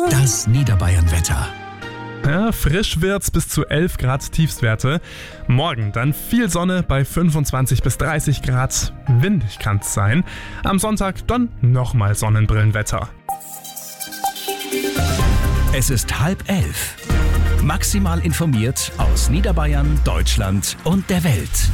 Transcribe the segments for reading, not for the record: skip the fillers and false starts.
Das Niederbayern-Wetter. Ja, frisch wird's bis zu 11 Grad Tiefstwerte. Morgen dann viel Sonne bei 25 bis 30 Grad. Windig kann's sein. Am Sonntag dann nochmal Sonnenbrillenwetter. Es ist 10:30. Maximal informiert aus Niederbayern, Deutschland und der Welt.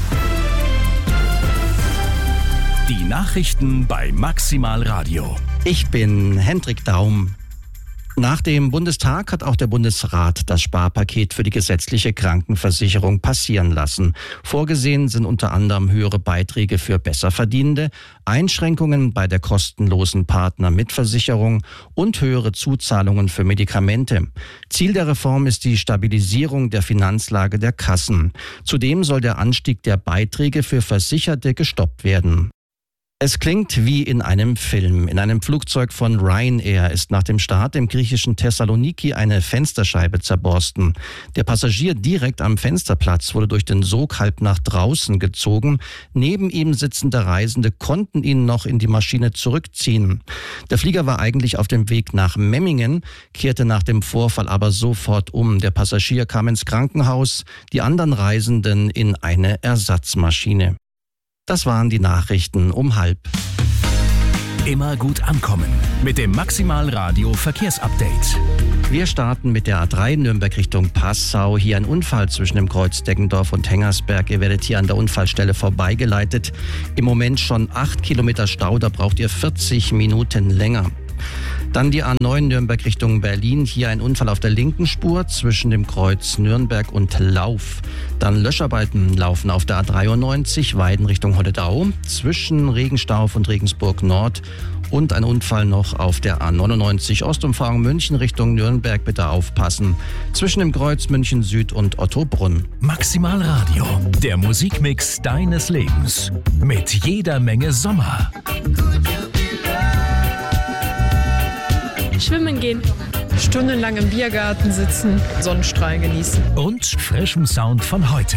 Die Nachrichten bei Maximal Radio. Ich bin Hendrik Daum. Nach dem Bundestag hat auch der Bundesrat das Sparpaket für die gesetzliche Krankenversicherung passieren lassen. Vorgesehen sind unter anderem höhere Beiträge für Besserverdienende, Einschränkungen bei der kostenlosen Partnermitversicherung und höhere Zuzahlungen für Medikamente. Ziel der Reform ist die Stabilisierung der Finanzlage der Kassen. Zudem soll der Anstieg der Beiträge für Versicherte gestoppt werden. Es klingt wie in einem Film. In einem Flugzeug von Ryanair ist nach dem Start im griechischen Thessaloniki eine Fensterscheibe zerborsten. Der Passagier direkt am Fensterplatz wurde durch den Sog halb nach draußen gezogen. Neben ihm sitzende Reisende konnten ihn noch in die Maschine zurückziehen. Der Flieger war eigentlich auf dem Weg nach Memmingen, kehrte nach dem Vorfall aber sofort um. Der Passagier kam ins Krankenhaus, die anderen Reisenden in eine Ersatzmaschine. Das waren die Nachrichten um 10:30. Immer gut ankommen mit dem Maximal Radio Verkehrsupdate. Wir starten mit der A3 Nürnberg Richtung Passau. Hier ein Unfall zwischen dem Kreuz Deggendorf und Hengersberg. Ihr werdet hier an der Unfallstelle vorbeigeleitet. Im Moment schon 8 Kilometer Stau, da braucht ihr 40 Minuten länger. Dann die A9 Nürnberg Richtung Berlin. Hier ein Unfall auf der linken Spur zwischen dem Kreuz Nürnberg und Lauf. Dann Löscharbeiten laufen auf der A93 Weiden Richtung Hoddedau zwischen Regenstauf und Regensburg Nord. Und ein Unfall noch auf der A99 Ostumfahrung München Richtung Nürnberg. Bitte aufpassen. Zwischen dem Kreuz München Süd und Ottobrunn. Maximal Radio, der Musikmix deines Lebens. Mit jeder Menge Sommer. Schwimmen gehen. Stundenlang im Biergarten sitzen, Sonnenstrahlen genießen. Und frischem Sound von heute.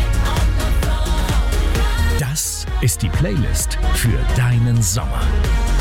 Das ist die Playlist für deinen Sommer.